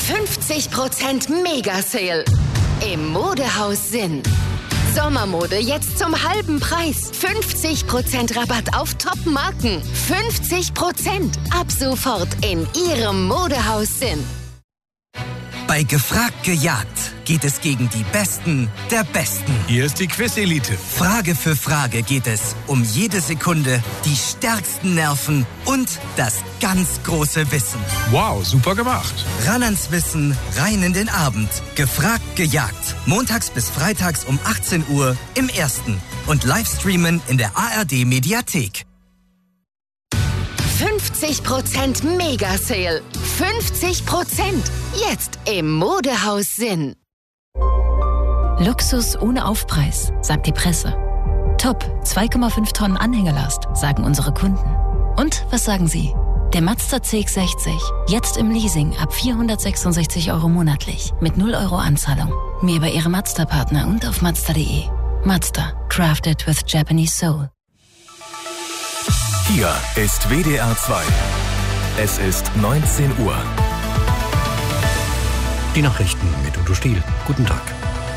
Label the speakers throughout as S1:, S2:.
S1: 50% Mega-Sale im Modehaus Sinn. Sommermode jetzt zum halben Preis. 50% Rabatt auf Top-Marken. 50% ab sofort in Ihrem Modehaus Sinn.
S2: Bei Gefragt gejagt geht es gegen die Besten der Besten.
S3: Hier ist die Quiz-Elite.
S2: Frage für Frage geht es um jede Sekunde, die stärksten Nerven und das ganz große Wissen.
S3: Wow, super gemacht.
S2: Ran ans Wissen, rein in den Abend. Gefragt gejagt. Montags bis freitags um 18 Uhr im Ersten. Und Livestreamen in der ARD-Mediathek.
S1: 50% Mega-Sale. 50%. Jetzt im Modehaus Sinn.
S4: Luxus ohne Aufpreis, sagt die Presse. Top, 2,5 Tonnen Anhängerlast, sagen unsere Kunden. Und was sagen Sie? Der Mazda CX-60, jetzt im Leasing ab 466 € monatlich, mit 0 € Anzahlung. Mehr bei Ihrem Mazda-Partner und auf Mazda.de. Mazda, crafted with Japanese soul.
S5: Hier ist WDR 2. Es ist 19 Uhr.
S6: Die Nachrichten mit Udo Stiel. Guten Tag.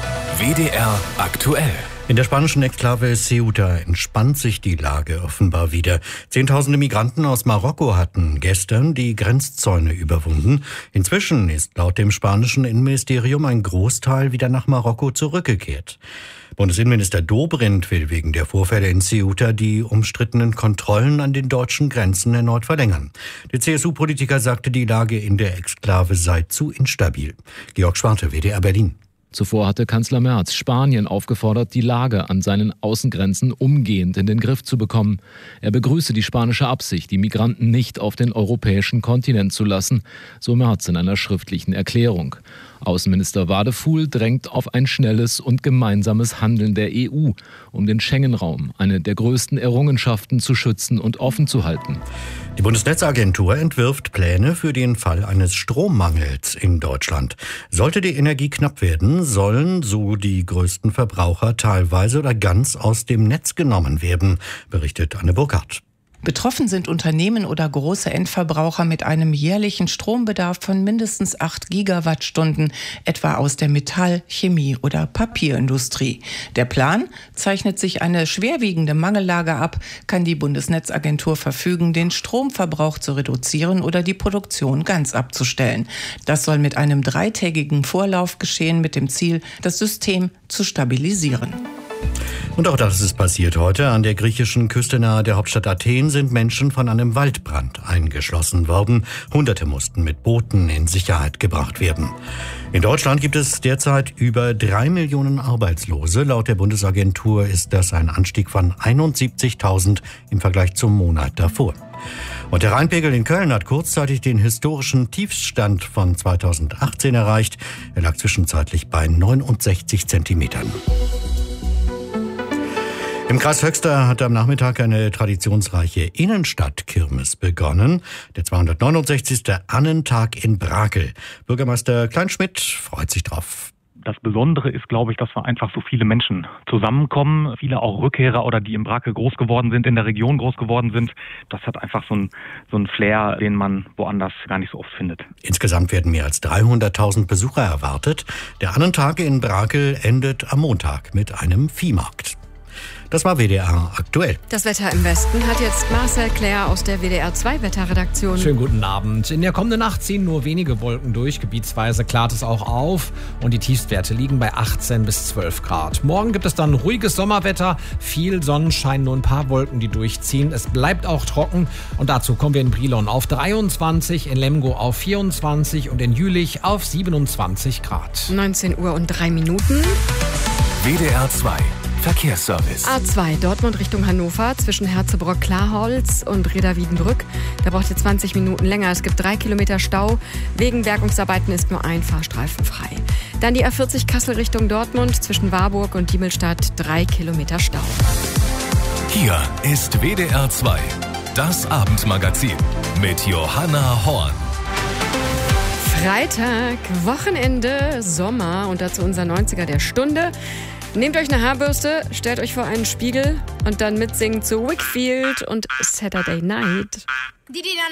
S5: WDR aktuell.
S6: In der spanischen Exklave Ceuta entspannt sich die Lage offenbar wieder. Zehntausende Migranten aus Marokko hatten gestern die Grenzzäune überwunden. Inzwischen ist laut dem spanischen Innenministerium ein Großteil wieder nach Marokko zurückgekehrt. Bundesinnenminister Dobrindt will wegen der Vorfälle in Ceuta die umstrittenen Kontrollen an den deutschen Grenzen erneut verlängern. Der CSU-Politiker sagte, die Lage in der Exklave sei zu instabil. Georg Schwarte, WDR Berlin.
S7: Zuvor hatte Kanzler Merz Spanien aufgefordert, die Lage an seinen Außengrenzen umgehend in den Griff zu bekommen. Er begrüße die spanische Absicht, die Migranten nicht auf den europäischen Kontinent zu lassen, so Merz in einer schriftlichen Erklärung. Außenminister Wadefuhl drängt auf ein schnelles und gemeinsames Handeln der EU, um den Schengen-Raum, eine der größten Errungenschaften, zu schützen und offen zu halten.
S6: Die Bundesnetzagentur entwirft Pläne für den Fall eines Strommangels in Deutschland. Sollte die Energie knapp werden, sollen so die größten Verbraucher teilweise oder ganz aus dem Netz genommen werden, berichtet Anne Burkhardt.
S8: Betroffen sind Unternehmen oder große Endverbraucher mit einem jährlichen Strombedarf von mindestens 8 Gigawattstunden, etwa aus der Metall-, Chemie- oder Papierindustrie. Der Plan: Zeichnet sich eine schwerwiegende Mangellage ab, kann die Bundesnetzagentur verfügen, den Stromverbrauch zu reduzieren oder die Produktion ganz abzustellen. Das soll mit einem 3-tägigen Vorlauf geschehen, mit dem Ziel, das System zu stabilisieren.
S6: Und auch das ist passiert heute. An der griechischen Küste nahe der Hauptstadt Athen sind Menschen von einem Waldbrand eingeschlossen worden. Hunderte mussten mit Booten in Sicherheit gebracht werden. In Deutschland gibt es derzeit über 3 Millionen Arbeitslose. Laut der Bundesagentur ist das ein Anstieg von 71.000 im Vergleich zum Monat davor. Und der Rheinpegel in Köln hat kurzzeitig den historischen Tiefstand von 2018 erreicht. Er lag zwischenzeitlich bei 69 Zentimetern. Im Kreis Höxter hat am Nachmittag eine traditionsreiche Innenstadtkirmes begonnen. Der 269. Annentag in Brakel. Bürgermeister Kleinschmidt freut sich drauf.
S9: Das Besondere ist, glaube ich, dass wir einfach so viele Menschen zusammenkommen. Viele auch Rückkehrer oder die in Brakel groß geworden sind, in der Region groß geworden sind. Das hat einfach so ein Flair, den man woanders gar nicht so oft findet.
S6: Insgesamt werden mehr als 300.000 Besucher erwartet. Der Annentag in Brakel endet am Montag mit einem Viehmarkt. Das war WDR aktuell.
S10: Das Wetter im Westen hat jetzt Marcel Claire aus der WDR 2 Wetterredaktion.
S11: Schönen guten Abend. In der kommenden Nacht ziehen nur wenige Wolken durch. Gebietsweise klart es auch auf. Und die Tiefstwerte liegen bei 18 bis 12 Grad. Morgen gibt es dann ruhiges Sommerwetter. Viel Sonnenschein, nur ein paar Wolken, die durchziehen. Es bleibt auch trocken. Und dazu kommen wir in Brilon auf 23, in Lemgo auf 24 und in Jülich auf 27 Grad.
S10: 19 Uhr und 3 Minuten.
S5: WDR 2. Verkehrsservice.
S10: A2 Dortmund Richtung Hannover zwischen Herzebrock-Klarholz und Reda-Wiedenbrück. Da braucht ihr 20 Minuten länger. Es gibt 3 Kilometer Stau. Wegen Bergungsarbeiten ist nur ein Fahrstreifen frei. Dann die A40 Kassel Richtung Dortmund zwischen Warburg und Diemelstadt 3 Kilometer Stau.
S5: Hier ist WDR 2. Das Abendmagazin mit Johanna Horn.
S10: Freitag, Wochenende, Sommer und dazu unser 90er der Stunde. Nehmt euch eine Haarbürste, stellt euch vor einen Spiegel und dann mitsingen zu Wakefield und Saturday Night.